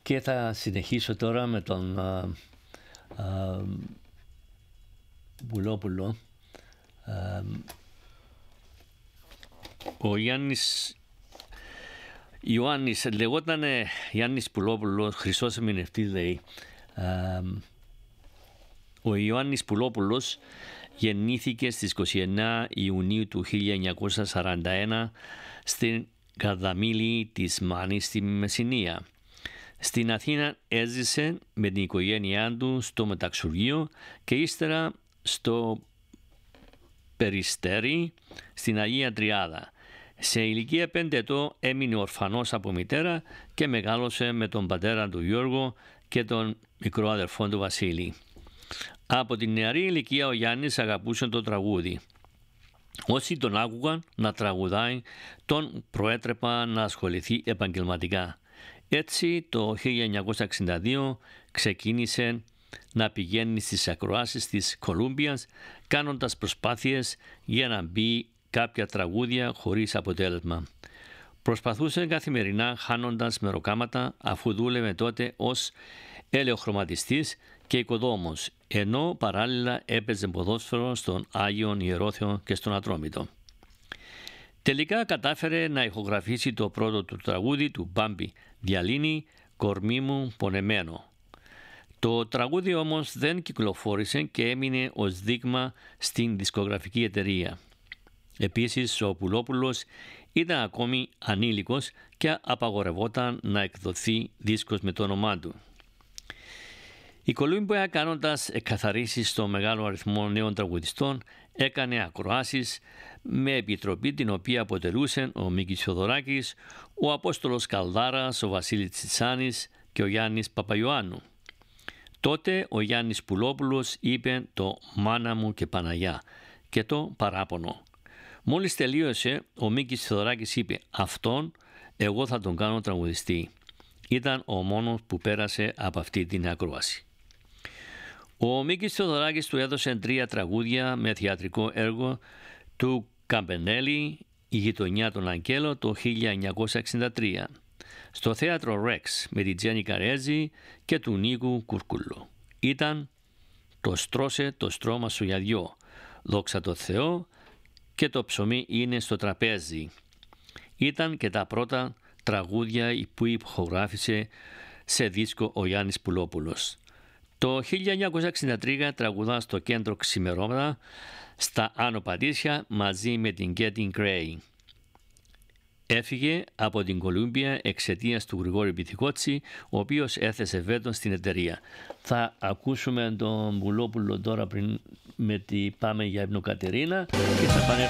Και θα συνεχίσω τώρα με τον Πουλόπουλο. Ο Ιωάννης λεγόταν Γιάννης Πουλόπουλος, χρυσός ερμηνευτής λέει. Ο Ιωάννης Πουλόπουλος γεννήθηκε στις 29 Ιουνίου του 1941 στην Καρδαμίλη της Μάνης στη Μεσσηνία. Στην Αθήνα έζησε με την οικογένειά του στο Μεταξουργείο και ύστερα στο Περιστέρι στην Αγία Τριάδα. Σε ηλικία 5 ετών έμεινε ορφανός από μητέρα και μεγάλωσε με τον πατέρα του Γιώργο και τον μικρό αδερφό του Βασίλη. Από την νεαρή ηλικία ο Γιάννης αγαπούσε το τραγούδι. Όσοι τον άκουγαν να τραγουδάει τον προέτρεπαν να ασχοληθεί επαγγελματικά. Έτσι το 1962 ξεκίνησε να πηγαίνει στις ακροάσεις της Κολούμπιας κάνοντας προσπάθειες για να μπει κάποια τραγούδια χωρίς αποτέλεσμα. Προσπαθούσε καθημερινά χάνοντας μεροκάματα αφού δούλευε τότε ως ελαιοχρωματιστής και οικοδόμος, ενώ παράλληλα έπαιζε ποδόσφαιρο στον Άγιον Ιερόθεο και στον Ατρόμητο. Τελικά κατάφερε να ηχογραφήσει το πρώτο του τραγούδι του Μπάμπη, «Διαλύνει κορμί μου πονεμένο». Το τραγούδι όμως δεν κυκλοφόρησε και έμεινε ως δείγμα στην δισκογραφική εταιρεία. Επίσης ο Πουλόπουλος ήταν ακόμη ανήλικος και απαγορευόταν να εκδοθεί δίσκος με το όνομά του. Η Κολούμπια, κάνοντας εκκαθαρίσεις στο μεγάλο αριθμό νέων τραγουδιστών, έκανε ακροάσεις με επιτροπή την οποία αποτελούσαν ο Μίκης Θεοδωράκης, ο Απόστολος Καλδάρας, ο Βασίλης Τσιτσάνης και ο Γιάννης Παπαϊωάννου. Τότε ο Γιάννης Πουλόπουλος είπε το «Μάνα μου και Παναγιά» και το «Παράπονο». Μόλις τελείωσε, ο Μίκης Θεοδωράκης είπε «Αυτόν εγώ θα τον κάνω τραγουδιστή». Ήταν ο μόνος που πέρασε από αυτή την ακρόαση. Ο Μίκης Θεοδωράκης του έδωσε 3 τραγούδια με θεατρικό έργο του Καμπενέλη, «Η γειτονιά των Αγγέλων» το 1963, στο θέατρο Ρεξ με την Τζέννη Καρέζη και του Νίκου Κουρκούλου. Ήταν «Το στρώσε το στρώμα σου για δυο», «Δόξα τω Θεώ» και «Το ψωμί είναι στο τραπέζι». Ήταν και τα πρώτα τραγούδια που υπογράφησε σε δίσκο ο Γιάννης Πουλόπουλος. Το 1963 τραγουδά στο Κέντρο Ξημερώματα στα Άνω Πατήσια μαζί με την Getting Grey. Έφυγε από την Κολούμπια εξαιτίας του Γρηγόρη Πυθικότση, ο οποίος έθεσε βέτο στην εταιρεία. Θα ακούσουμε τον Πουλόπουλο τώρα πριν πάμε για Υπνοκατερίνα και θα επανέλθουμε.